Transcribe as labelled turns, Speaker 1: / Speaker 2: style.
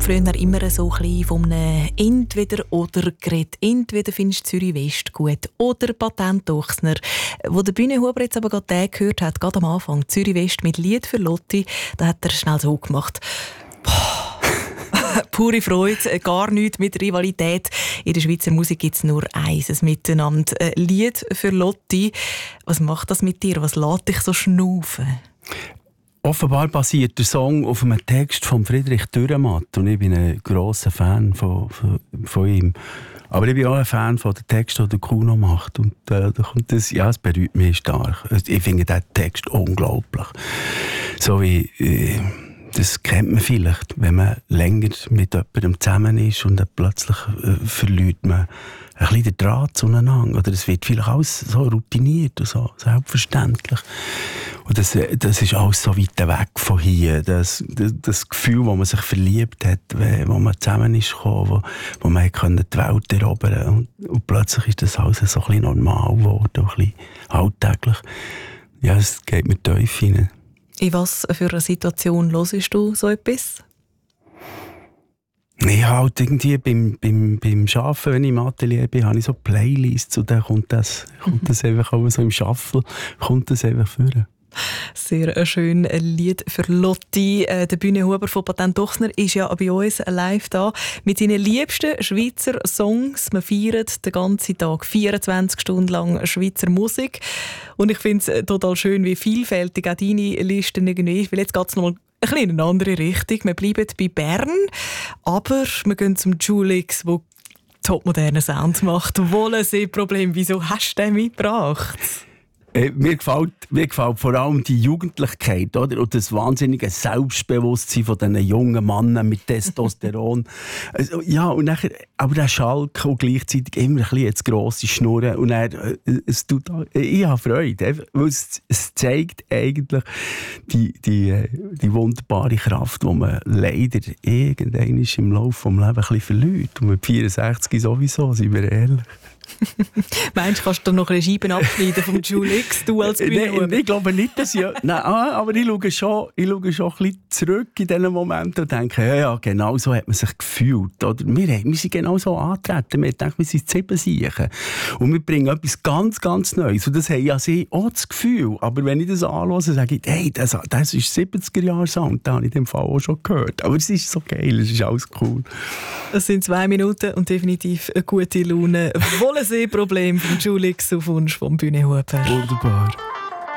Speaker 1: früher immer so ein bisschen von einem Entweder-oder geredet. Entweder findest du Zürich West gut oder Patent Ochsner. Wo der Bühnenhuber jetzt aber gerade den gehört hat, gerade am Anfang, Zürich West mit Lied für Lotti, da hat er schnell so gemacht. Pure Freude, gar nichts mit Rivalität. In der Schweizer Musik gibt es nur eines Miteinander. Ein Lied für Lotti. Was macht das mit dir? Was lässt dich so schnaufen?
Speaker 2: Offenbar basiert der Song auf einem Text von Friedrich Dürrenmatt und ich bin ein grosser Fan von ihm. Aber ich bin auch ein Fan von den Texten, die der Kuno macht. Und da kommt das, ja, es berührt mich stark. Ich finde diesen Text unglaublich. So wie... Das kennt man vielleicht, wenn man länger mit jemandem zusammen ist und dann plötzlich verliert man ein bisschen den Draht zueinander. Oder es wird vielleicht alles so routiniert und so selbstverständlich. Und das ist alles so weit weg von hier. Das Gefühl, wo man sich verliebt hat, wo man zusammen ist gekommen, wo man die Welt erobern konnte. Und plötzlich ist das alles so ein bisschen normal geworden, ein bisschen alltäglich. Ja, es geht mir tief hinein.
Speaker 1: In was für einer Situation hörst du so etwas?
Speaker 2: Ja, halt irgendwie beim Arbeiten, wenn ich im Atelier bin, habe ich so Playlists und dann kommt das einfach auch so im Shuffle, kommt das einfach vor.
Speaker 1: Sehr schön, ein Lied für Lotti. Der Bühnenhuber von Patent Ochsner ist ja bei uns live da mit seinen liebsten Schweizer Songs. Wir feiern den ganzen Tag 24 Stunden lang Schweizer Musik. Und ich finde es total schön, wie vielfältig auch deine Liste irgendwie ist. Weil jetzt geht es noch mal ein bisschen in eine andere Richtung. Wir bleiben bei Bern, aber wir gehen zum Julix, wo topmodernen Sound macht. Wollensee-Problem, wieso hast du den mitgebracht?
Speaker 2: Mir gefällt vor allem die Jugendlichkeit, oder? Und das wahnsinnige Selbstbewusstsein von diesen jungen Männern mit Testosteron. Also, ja, und nachher, aber der Schalk und gleichzeitig immer ein bisschen jetzt grosse Schnurren. Und dann, ich habe Freude, weil es zeigt eigentlich die wunderbare Kraft, die man leider irgendwann im Laufe des Lebens ein bisschen verliert. Und mit 64 sowieso, sind wir ehrlich.
Speaker 1: Meinst du, kannst du noch eine Scheibe abschneiden vom Julix, du als Bühnenhuber?
Speaker 2: Ich glaube nicht, dass ich... Nein, aber ich schaue schon ein bisschen zurück in diesen Momenten und denke, ja, genau so hat man sich gefühlt. Oder wir sind genau so angetreten. Wir denken, wir sind 7 Siechen. Und wir bringen etwas ganz, ganz Neues. Und das haben ja sie auch das Gefühl. Aber wenn ich das anhöre, sage ich, hey, das ist 70er-Jahre-Sound. Das habe ich in dem Fall auch schon gehört. Aber es ist so geil, es ist alles cool.
Speaker 1: Es sind 2 Minuten und definitiv eine gute Laune. Wollensee-Problem vom Julix auf Wunsch vom Bühnenhuber.
Speaker 2: Wunderbar.